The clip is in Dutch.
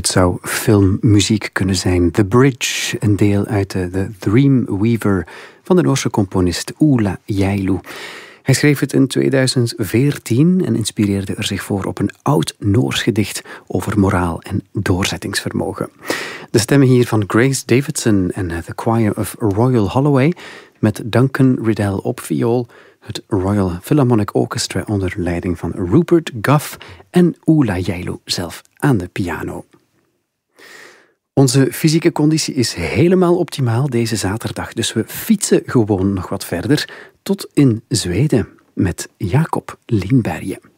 Het zou filmmuziek kunnen zijn. The Bridge, een deel uit de Dreamweaver van de Noorse componist Ola Järylä. Hij schreef het in 2014 en inspireerde er zich voor op een oud Noors gedicht over moraal en doorzettingsvermogen. De stemmen hier van Grace Davidson en The Choir of Royal Holloway met Duncan Riddell op viool, het Royal Philharmonic Orchestra onder leiding van Rupert Gough en Ola Järylä zelf aan de piano. Onze fysieke conditie is helemaal optimaal deze zaterdag, dus we fietsen gewoon nog wat verder tot in Zweden met Jacob Lindberg.